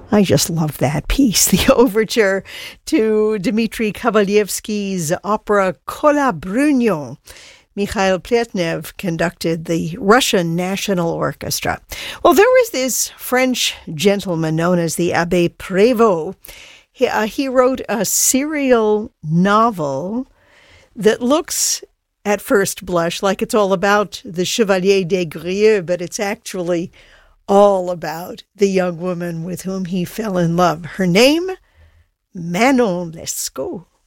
I just love that piece, the overture to Dmitri Kovalyevsky's opera Kolabrunyo. Mikhail Pletnev conducted the Russian National Orchestra. Well, there was this French gentleman known as the Abbé Prévost. He wrote a serial novel that looks at first blush like it's all about the Chevalier des Grieux, but it's actually all about the young woman with whom he fell in love. Her name, Manon Lescaut.